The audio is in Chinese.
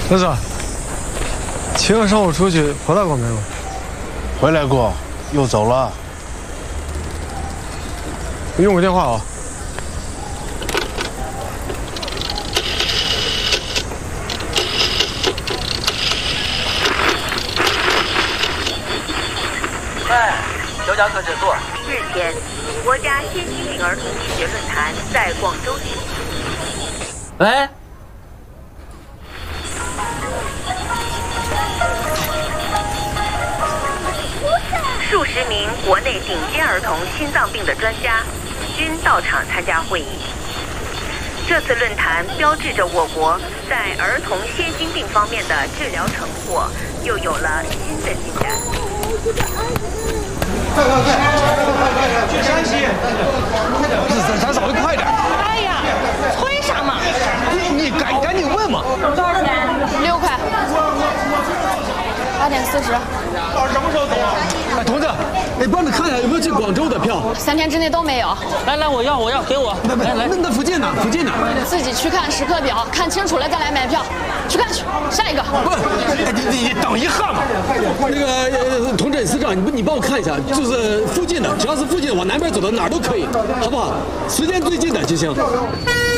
儿子，秦哥上午出去回来过没有？ 回来过，又走了。 你用个电话啊。 哎，小贾可真多。 日前，国家先心病儿童医学论坛在广州举行。 喂。 数十名国内顶尖儿童心脏病的专家均到场参加会议。这次论坛标志着我国在儿童先心病方面的治疗成果又有了新的进展。 快！去山西！咱走得快点！ 哎呀，催啥嘛？ 你赶紧问嘛！ 多少钱？6块。8点40。 什么时候走啊？哎，同志，哎，帮你看一下有没有去广州的票 ？3天之内都没有。 来，我要，给我。来， 那附近呢？ 自己去看时刻表，看清楚了再来买票。去看去，下一个。 不，你等一下嘛。那个同志司长，你帮我看一下，就是附近的，只要是附近的，往南边走的哪儿都可以，好不好？时间最近的就行。